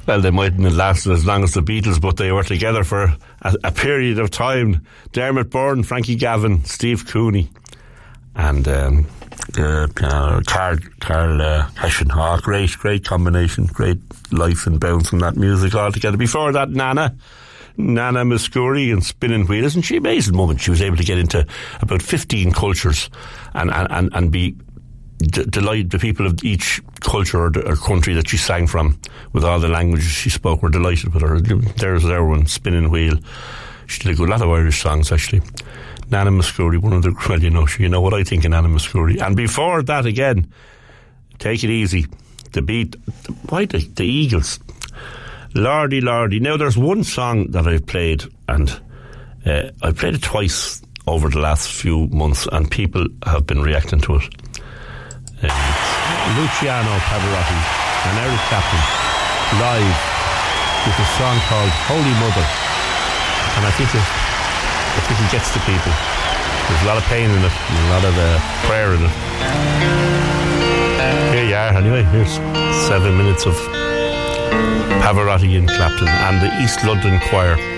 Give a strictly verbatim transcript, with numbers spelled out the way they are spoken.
Well, they mightn't have lasted as long as the Beatles, but they were together for a, a period of time. Dermot Byrne, Frankie Gavin, Steve Cooney, and um, uh, uh, Carl, Carl uh, Hession. Oh, great, great combination, great life and bounce from that music altogether. Before that, Nana. Nana Muscuri and Spinning Wheel. Isn't she amazing woman? She was able to get into about fifteen cultures and, and, and be d- delight the people of each culture or, or country that she sang from, with all the languages she spoke, were delighted with her. There's their one, Spinning Wheel. She did a good lot of Irish songs, actually. Nana Muscuri, one of the, well, you know, you know what I think of Nana Muscuri. And before that again, Take It Easy, the beat, why the, the Eagles. Lordy, Lordy. Now, there's one song that I've played, and uh, I've played it twice over the last few months, and people have been reacting to it. Uh, Luciano Pavarotti and Eric Clapton live with a song called Holy Mother, and I think it, I think it gets to people. There's a lot of pain in it, and a lot of uh, prayer in it. Here you are, anyway. Here's seven minutes of Pavarotti and Clapton and the East London Choir.